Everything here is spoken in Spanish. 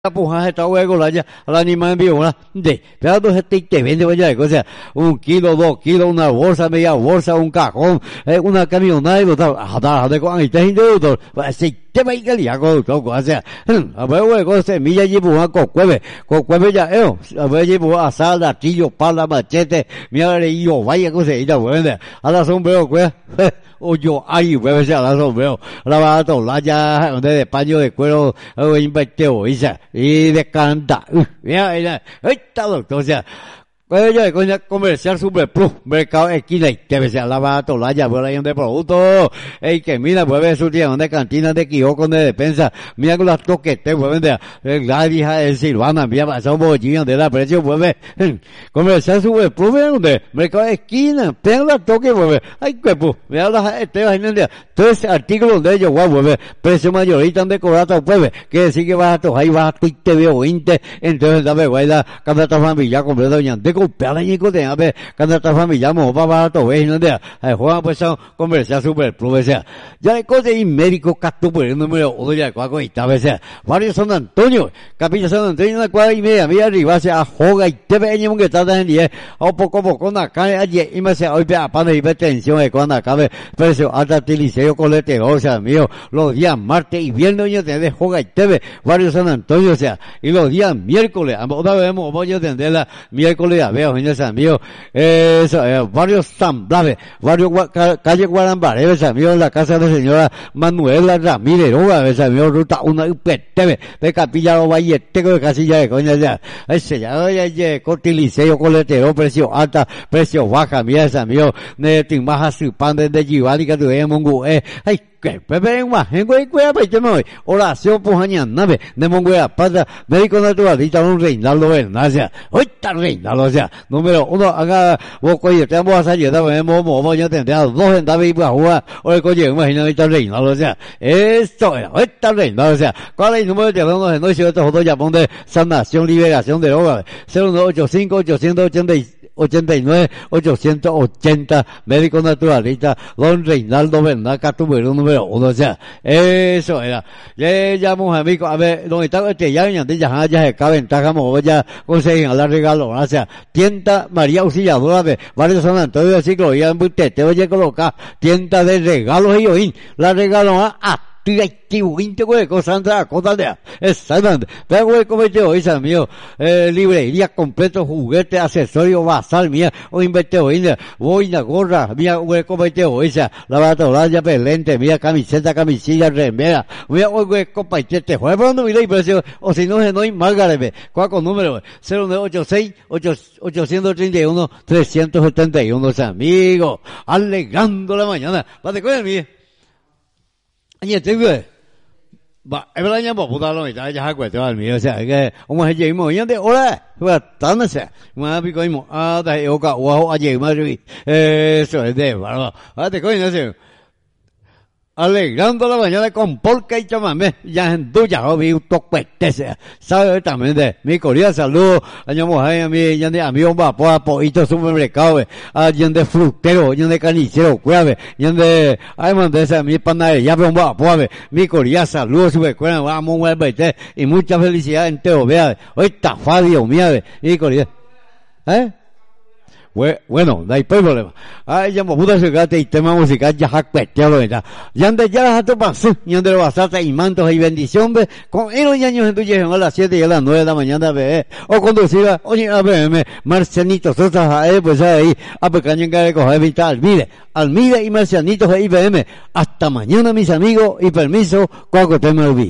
puja está hueco la ya al animal vivo una de pero dos te vende vaya o sea 1 kilo 2 kilos una bolsa media bolsa un cajón una camioneta y tal hada de con ahí te hindo así te va a ir ya con o sea a ver hueco semilla y puja con cueve ya a ver llevo asada artillo pala machete mira y yo vaya cosa y da buena a la sombrero pues o yo ahí hueve sea la sombrero la va a tolar ya de paño de cuero inventeo y de canta mira esta doctor o sea yo de coña comercial Super Plus mercado esquina y te ves la va a tolar ya por ahí donde producto que mira puede su tía donde cantina de kiosco de despensa mira con las toquetes puede vender la hija de Silvana mira pasó un bollillo de la precio puede comercial Super Plus donde mercado esquina pero la toque puede ay cuerpo mira las entonces artículos de ellos puede precio mayorita de cobrado puede que decir que vas a tocar y vas a te veo 20 entonces dame guayda cada familia completo doña pela y con a ver cada familia mo va todo es no de juega pues comercial Super Plus sea ya de cosas y médico casto por el número 1 ya cuaco y tal vez varios San Antonio capilla San Antonio una cuadra y media mira arriba sea joga y te ve que está en 10 o poco na cae allí y me se hoy a pan de hipertensión de cuando acabe precio alta tiliceo coletero o sea mío los días martes y viernes yo te de joga y te ve varios San Antonio o sea y los días miércoles otra vez voy a atender la miércoles veo en ese amigo varios San Blave varios calle Guarambare ese amigo en la casa de señora Manuela Ramírez ese amigo ruta 1 UPTV de Capilla Los Valles de Casilla de Coña ya ese ya cotiliceo coletero precio alta precio baja mira ese amigo de Timaja Supan de Givali que tuve en Mongu ay que pepe más en güey pues te me oración pujaña nave de monguea pata médico naturalista un Reinaldo Bernacia hoy está Reinaldo o sea número 1 haga vos coño te vamos a salir de mo yo tendría 2 en David para jugar o el coño imagina ahorita Reinaldo o sea esto era hoy está Reinaldo o sea cuál es el número de teléfono de noche estos otros llamón de sanación liberación de drogas 0985 89 880 médico naturalista don Reinaldo Bernaca número 1 o sea eso era ya llamamos amigo a ver donde está ya se cabe ventaja ya conseguir a la regalo o sea tienda María Auxiliadora de varios San Antonio de Ciclo ya en te voy a colocar tienda de regalos y oín la regalo a Tibuinte güey cosas de exactamente pero güey como yo dice mío librería completo juguete accesorio basal mía o inventeo boina gorra mía güey como yo dice la batalla pelente mía camiseta camisilla remera mía güey compañete juega cuando mira y precio o si no se no hay Margarete cuál con número 0986 831 371 amigos alegando la mañana vale con el mío 아니, 되게, 에브라냐 뭐 보다로 이제 하고 있다 미어서 이게 엄마 해지 뭐 이런데 오래 그 단어서 뭐 비고 뭐 아다 요가 와 아제 말이 소데 바로 아데 거기 나세요 alegrando la mañana con polka y chamamé, ya en duya o vi un toque tese, sabe también de mi cordial saludo, añamos a mi ya de amigo va poito supermercado, allá de frutero, ya de carnicero, cuave, ya de ay mande esa mi panadería va poave, mi cordial saludo super cueva, vamos a ver y mucha felicidad en Teo, vea, hoy está Fabio, mía, mi cordial, bueno, no hay problema. Ya me puta segate y tema musical ya hackpetealo ya. Ya de ya las pasó, ya de basata y mantos y bendición ve con esos años en tu llegan a las 7 y a las 9 de la mañana ve o conducida, oye a ver, Marcianito Sosa pues ahí a pequeño que coger vital, Almide y Marcianito IBM. Hasta mañana mis amigos y permiso, cuando te me olvide.